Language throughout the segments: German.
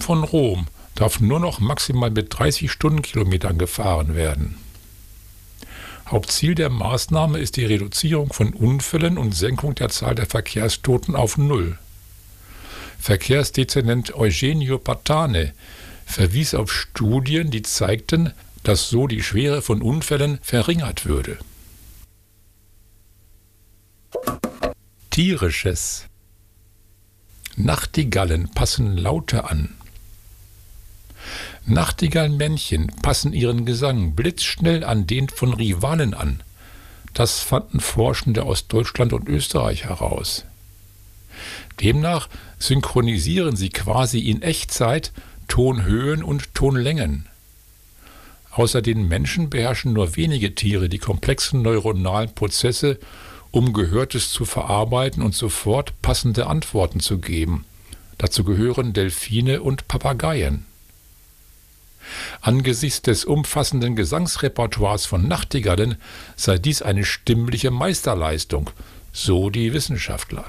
von Rom darf nur noch maximal mit 30 Stundenkilometern gefahren werden. Hauptziel der Maßnahme ist die Reduzierung von Unfällen und Senkung der Zahl der Verkehrstoten auf 0. Verkehrsdezernent Eugenio Patane verwies auf Studien, die zeigten, dass so die Schwere von Unfällen verringert würde. Tierisches. Nachtigallen passen Laute an. Nachtigallenmännchen passen ihren Gesang blitzschnell an den von Rivalen an. Das fanden Forschende aus Deutschland und Österreich heraus. Demnach synchronisieren sie quasi in Echtzeit Tonhöhen und Tonlängen. Außer den Menschen beherrschen nur wenige Tiere die komplexen neuronalen Prozesse, um Gehörtes zu verarbeiten und sofort passende Antworten zu geben. Dazu gehören Delfine und Papageien. Angesichts des umfassenden Gesangsrepertoires von Nachtigallen sei dies eine stimmliche Meisterleistung, so die Wissenschaftler.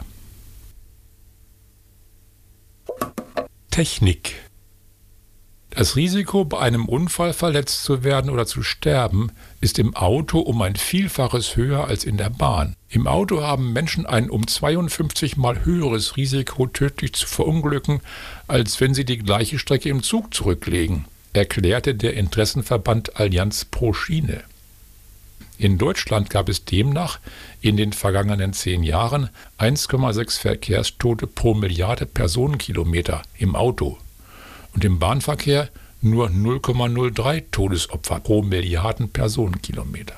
Technik. Das Risiko, bei einem Unfall verletzt zu werden oder zu sterben, ist im Auto um ein Vielfaches höher als in der Bahn. Im Auto haben Menschen ein um 52 Mal höheres Risiko, tödlich zu verunglücken, als wenn sie die gleiche Strecke im Zug zurücklegen, erklärte der Interessenverband Allianz pro Schiene. In Deutschland gab es demnach in den vergangenen 10 Jahren 1,6 Verkehrstote pro Milliarde Personenkilometer im Auto und im Bahnverkehr nur 0,03 Todesopfer pro Milliarden Personenkilometer.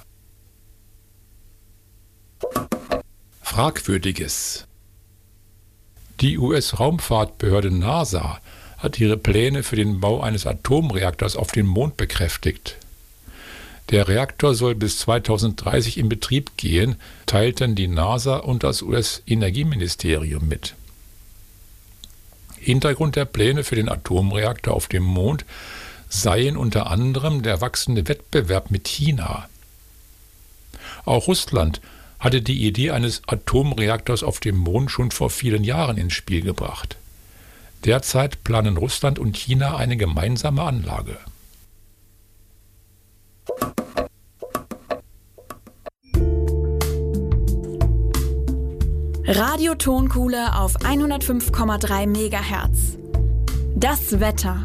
Fragwürdiges. Die US-Raumfahrtbehörde NASA hat ihre Pläne für den Bau eines Atomreaktors auf dem Mond bekräftigt. Der Reaktor soll bis 2030 in Betrieb gehen, teilten die NASA und das US-Energieministerium mit. Hintergrund der Pläne für den Atomreaktor auf dem Mond seien unter anderem der wachsende Wettbewerb mit China. Auch Russland hatte die Idee eines Atomreaktors auf dem Mond schon vor vielen Jahren ins Spiel gebracht. Derzeit planen Russland und China eine gemeinsame Anlage. Radiotonkuhle auf 105,3 MHz. Das Wetter.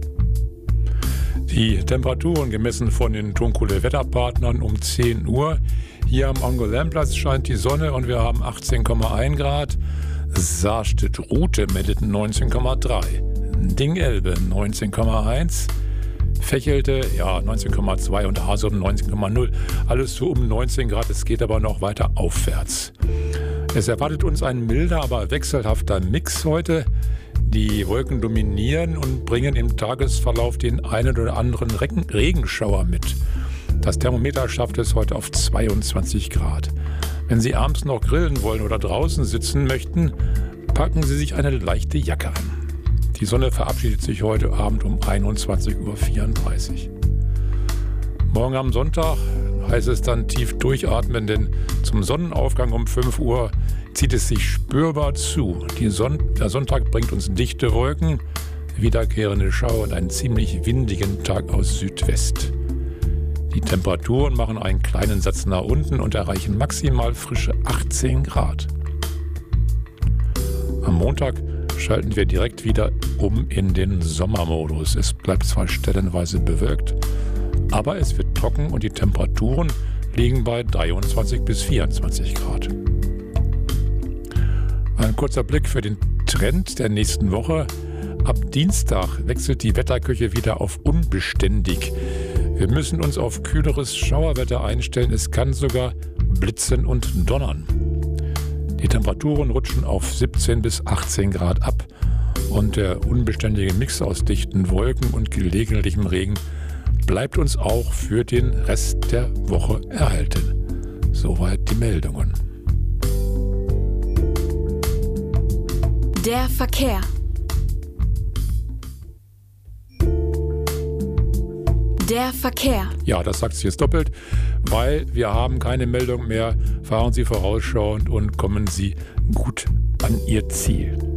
Die Temperaturen gemessen von den Tonkuhle-Wetterpartnern um 10 Uhr. Hier am Angoulême-Platz scheint die Sonne und wir haben 18,1 Grad. Saarstedt-Rute meldet 19,3. Ding-Elbe 19,1. Fechelte, 19,2 und Hasum 19,0. Alles so um 19 Grad, es geht aber noch weiter aufwärts. Es erwartet uns ein milder, aber wechselhafter Mix heute. Die Wolken dominieren und bringen im Tagesverlauf den einen oder anderen Regenschauer mit. Das Thermometer schafft es heute auf 22 Grad. Wenn Sie abends noch grillen wollen oder draußen sitzen möchten, packen Sie sich eine leichte Jacke an. Die Sonne verabschiedet sich heute Abend um 21:34 Uhr. Morgen am Sonntag heißt es dann tief durchatmen, denn zum Sonnenaufgang um 5 Uhr zieht es sich spürbar zu. Der Sonntag bringt uns dichte Wolken, wiederkehrende Schauer und einen ziemlich windigen Tag aus Südwest. Die Temperaturen machen einen kleinen Satz nach unten und erreichen maximal frische 18 Grad. Am Montag schalten wir direkt wieder um in den Sommermodus. Es bleibt zwar stellenweise bewölkt, aber es wird trocken und die Temperaturen liegen bei 23 bis 24 Grad. Ein kurzer Blick für den Trend der nächsten Woche. Ab Dienstag wechselt die Wetterküche wieder auf unbeständig. Wir müssen uns auf kühleres Schauerwetter einstellen. Es kann sogar blitzen und donnern. Die Temperaturen rutschen auf 17 bis 18 Grad ab und der unbeständige Mix aus dichten Wolken und gelegentlichem Regen bleibt uns auch für den Rest der Woche erhalten. Soweit die Meldungen. Der Verkehr. Der Verkehr. Ja, das sagt sie jetzt doppelt, weil wir haben keine Meldung mehr. Fahren Sie vorausschauend und kommen Sie gut an Ihr Ziel.